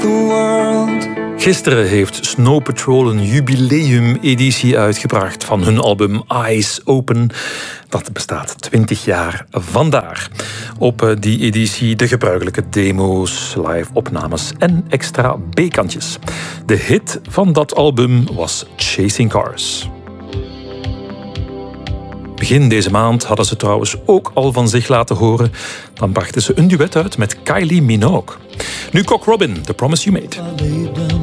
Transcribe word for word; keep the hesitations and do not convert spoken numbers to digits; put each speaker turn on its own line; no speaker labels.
Gisteren heeft Snow Patrol een jubileumeditie uitgebracht van hun album Eyes Open. Dat bestaat twintig jaar vandaag. Op die editie de gebruikelijke demo's, live-opnames en extra B-kantjes. De hit van dat album was Chasing Cars. Begin deze maand hadden ze trouwens ook al van zich laten horen. Dan brachten ze een duet uit met Kylie Minogue. Nu Cock Robin, The Promise You Made.